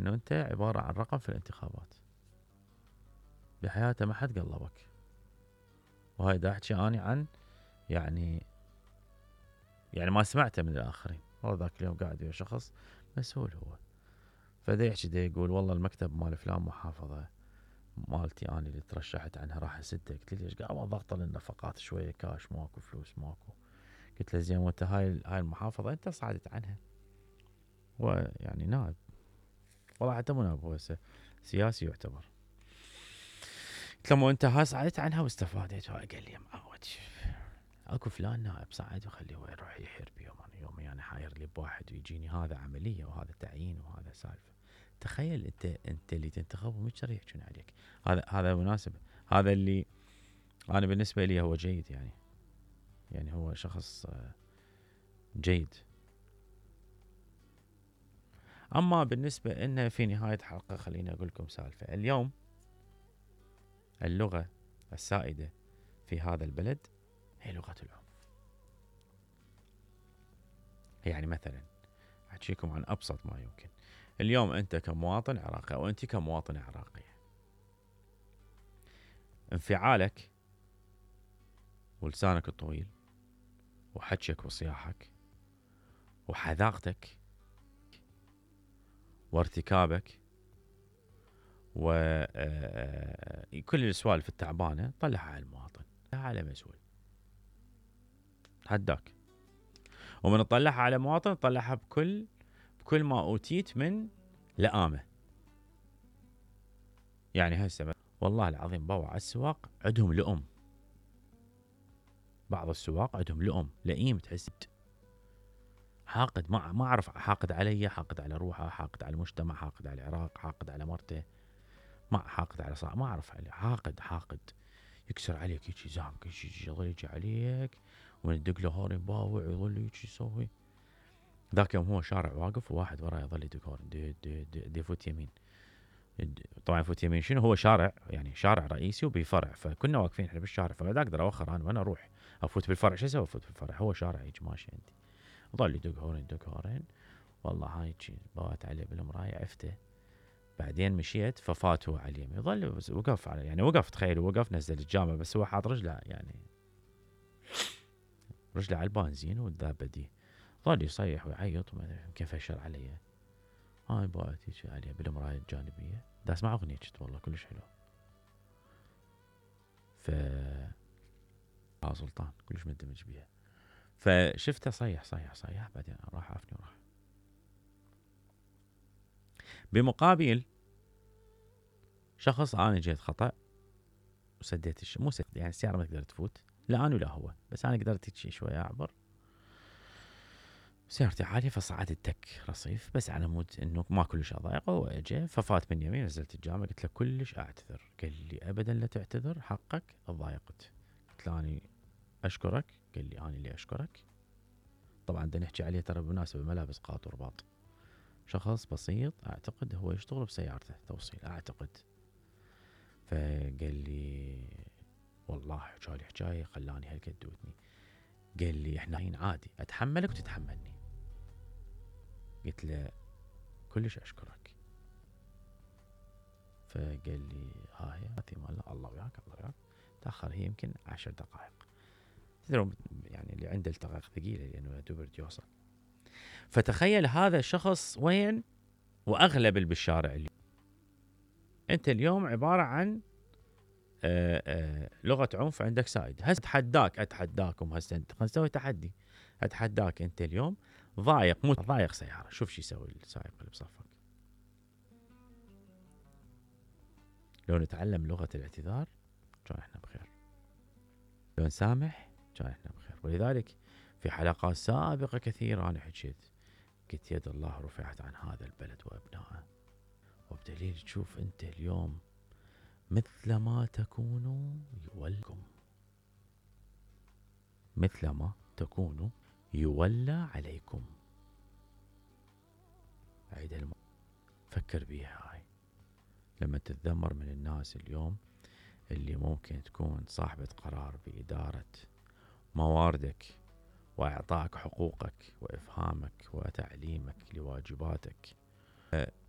انه انت عبارة عن رقم في الانتخابات، بحياته ما حد قلبك. وهاي دا احكي اني عن يعني ما سمعته من الاخرين. هو ذاك اليوم قاعد ويا شخص مسؤول هو، فدا يحكي دا يقول والله المكتب مال فلان محافظة مالتي انا اللي ترشحت عنها راح اسده. قلت له ليش؟ قال ما ضغط للنفقات شوية كاش، ماكو فلوس ماكو. قلت له زين وانت هاي المحافظة انت صعدت عنها، هو يعني نائب، والله حتى مو نائب، هو سياسي يعتبر. قلت له مو انت هاي صعدت عنها واستفادت؟ قال لي معود اكو فلان نائب صعد وخليه هو يروح يحير بيوم، انا يومي انا حاير لي بواحد ويجيني هذا عمليه وهذا تعيين وهذا سالفه. تخيل انت اللي تنتخب ومش يحكون عليك. هذا مناسب، هذا اللي انا بالنسبه لي هو جيد يعني هو شخص جيد. اما بالنسبه انه في نهايه حلقه خليني اقول لكم سالفه. اليوم اللغه السائده في هذا البلد هي لغه العنف. يعني مثلا احكيكم عن ابسط ما يمكن. اليوم انت كمواطن عراقي او انت كمواطنه عراقيه، انفعالك ولسانك الطويل وحكيك وصياحك وحذاقتك وارتكابك وكل السوالف التعبانه طلعها على المواطن، طلعها على مسؤول، حداك. ومن تطلعها على مواطن طلعها بكل ما اوتيت من لئامه. يعني هسه والله العظيم بوع السواق عندهم لؤم، بعض السواق عندهم لؤم لئيم، تحس حاقد. ما اعرف، حاقد علي، حاقد على روحه، حاقد على المجتمع، حاقد على العراق، حاقد على مرته، ما حاقد على ما اعرف عليه. حاقد يكسر عليك هيك زامك يظل يجي عليك وندق له هورن باوع يظل هيك يسوي. ذاك يوم هو شارع واقف وواحد وراه يظل يدق هورن دي يفوت يمين. طبعا يفوت يمين شنو؟ هو شارع يعني شارع رئيسي وبفرع، فكنا واقفين احنا بالشارع، فما اقدر اوخر انا وين اروح افوت بالفرع. شو اسوي افوت بالفرع؟ هو شارع هيك ماشي عندي. ظل يدق هورن والله هاي شي بوات عليه بالمرايه عفته. بعدين مشيت ففات هو على اليمين، يظل وقف على يعني وقف، تخيل وقف نزل الجامع بس هو حاط رجله يعني رجله على البنزين والدابه دي. ظل يصيح ويعيط يمكن فشر علي. هاي بوات هيك عليه بالمرايه الجانبيه، دا اسمع اغنيه والله كلش حلو. ف سلطان كلش مندمج بيها. فشفته صيح بعدين راح عافني وراح. بمقابل شخص انا جيت خطأ وسديت مو سد يعني السيارة ما تقدر تفوت، لا انا ولا هو، بس انا قدرت هيك شوية اعبر. سيارتي عالية فصعدت تك رصيف بس على مود انه ما كلش اضايق. هو اجى ففات من يمين، نزلت الجامع قلت له كلش اعتذر. قال لي ابدا لا تعتذر، حقك تضايقت. قلت له اني اشكرك. قال لي انا اللي اشكرك. طبعا بدنا نحكي عليه ترى بالمناسبة ملابس قاط ورباط، شخص بسيط اعتقد هو يشتغل بسيارته توصيل اعتقد. فقال لي والله حكالي حكايه خلاني هالقد ودني. قال لي احنا عادي اتحملك وتتحملني. قلت له كلش اشكرك. فقال لي هاي مال الله وياك الله وياك. تاخر هي يمكن 10 دقائق. تدرون يعني اللي عنده التقاق ثقيله لانه دوبر يوصل. فتخيل هذا الشخص وين، واغلب اللي بالشارع اليوم. انت اليوم عباره عن لغه عنف عندك سائد. هسه اتحداكم هسه انت خلينا نسوي تحدي. اتحداك انت اليوم ضايق مو ضايق سياره، شوف شو يسوي السائق اللي بصفك. لو نتعلم لغه الاعتذار كان احنا بخير، لو نسامح كان احنا بخير. ولذلك في حلقات سابقه كثيره انا حكيت، قلت يد الله رفعت عن هذا البلد وابنائه. وبدليل تشوف انت اليوم مثل ما تكونوا يولكم، مثل ما تكونوا يولى عليكم. عيد فكر بيها هاي لما تتذمر من الناس اليوم اللي ممكن تكون صاحبة قرار بإدارة مواردك وإعطائك حقوقك وإفهامك وتعليمك لواجباتك.